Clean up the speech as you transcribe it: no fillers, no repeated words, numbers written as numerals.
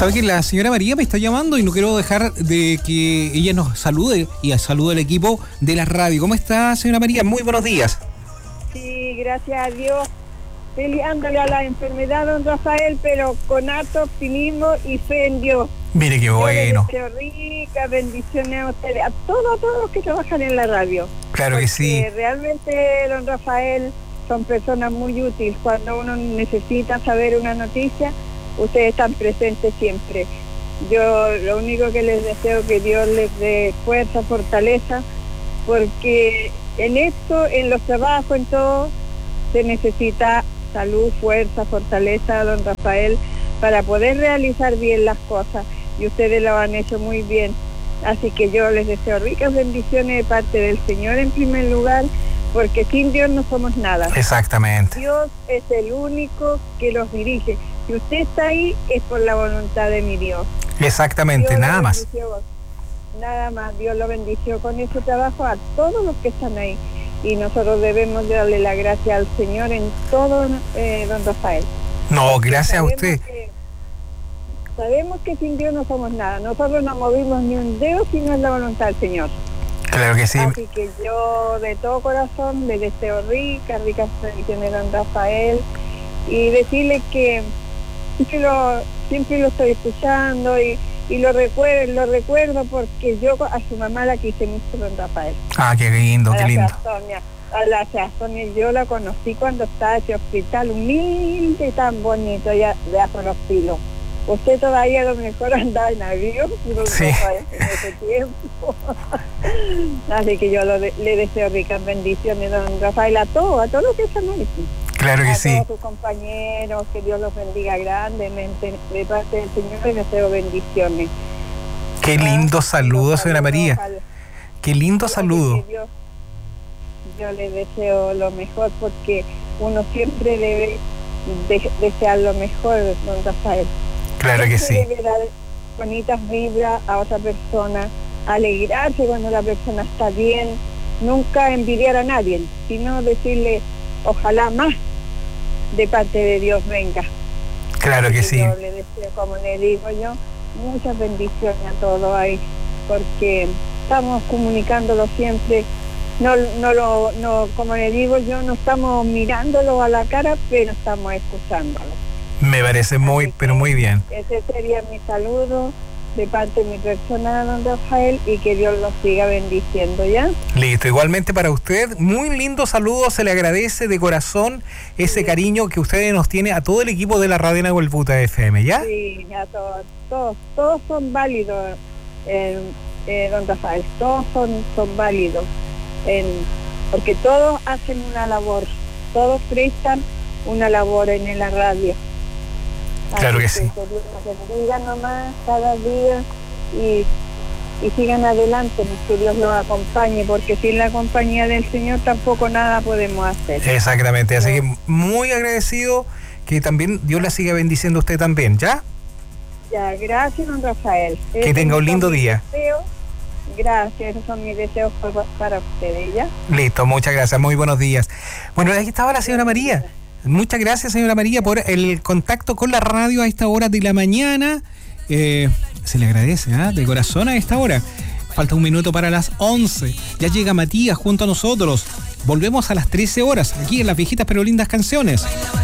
Sabe que la señora María me está llamando y no quiero dejar de que ella nos salude y salude al equipo de la radio. ¿Cómo está, señora María? Muy buenos días. Sí, gracias a Dios, peleándole a la enfermedad, don Rafael, pero con harto optimismo y fe en Dios. Mire qué bueno. Yo les deseo ricas bendiciones a ustedes, a todos los que trabajan en la radio. Claro que sí. Realmente, don Rafael, son personas muy útiles. Cuando uno necesita saber una noticia, ustedes están presentes siempre. Yo lo único que les deseo es que Dios les dé fuerza, fortaleza, porque en esto, en los trabajos, en todo, se necesita salud, fuerza, fortaleza, don Rafael, para poder realizar bien las cosas, y ustedes lo han hecho muy bien. Así que yo les deseo ricas bendiciones de parte del Señor en primer lugar, porque sin Dios no somos nada. Exactamente. Dios es el único que los dirige. Si usted está ahí, es por la voluntad de mi Dios. Exactamente, Dios nada más. Nada más, Dios lo bendició con ese trabajo a todos los que están ahí. Y nosotros debemos de darle la gracia al Señor en todo, don Rafael. No, gracias a usted. Sabemos que sin Dios no somos nada. Nosotros no movimos ni un dedo si no es la voluntad del Señor. Claro que sí. Así que yo de todo corazón le deseo ricas bendiciones, don Rafael, y decirle que siempre lo estoy escuchando y lo recuerdo porque yo a su mamá la quise mucho, don Rafael. Ah, qué lindo, qué lindo. A la Sonia yo la conocí cuando estaba en ese hospital humilde y tan bonito, ya bajo los pilos. Usted todavía a lo mejor andaba en avión, don Rafael, en ese tiempo. Así que yo le deseo ricas bendiciones, don Rafael, a todos los que están ahí. Claro que sí. A todos sus compañeros, que Dios los bendiga grandemente. De parte del Señor les deseo bendiciones. Qué lindo saludo, señora María. Qué lindo saludo. Yo les deseo lo mejor, porque uno siempre debe desear lo mejor, don Rafael. Claro que sí. Debe dar bonitas vibras a otra persona, alegrarse cuando la persona está bien, nunca envidiar a nadie, sino decirle ojalá más de parte de Dios venga. Claro que sí. Yo le deseo, como le digo yo, muchas bendiciones a todos ahí, porque estamos comunicándolo siempre. No, como le digo yo, no estamos mirándolo a la cara, pero estamos escuchándolo. Me parece muy bien. Ese sería mi saludo de parte de mi persona, don Rafael, y que Dios los siga bendiciendo, ¿ya? Listo, igualmente para usted, muy lindo saludo, se le agradece de corazón ese cariño que usted nos tiene a todo el equipo de la Radio Nahuelbuta FM, ¿ya? Sí, a todos son válidos, don Rafael, todos son válidos, porque todos hacen una labor, todos prestan una labor en la radio. Claro que sí. Que Dios los bendiga nomás cada día y sigan adelante, que Dios los acompañe, porque sin la compañía del Señor tampoco nada podemos hacer. Exactamente, así que muy agradecido, que también Dios la siga bendiciendo a usted también, ¿ya? Ya, gracias, don Rafael. Que tenga un lindo día. Gracias, esos son mis deseos para ustedes, ¿ya? Listo, muchas gracias, muy buenos días. Bueno, aquí estaba la señora María. Muchas gracias, señora María, por el contacto con la radio a esta hora de la mañana. Se le agradece, de corazón a esta hora. Falta un minuto para las 11. Ya llega Matías junto a nosotros. Volvemos a las 13 horas, aquí en Las Viejitas pero Lindas Canciones.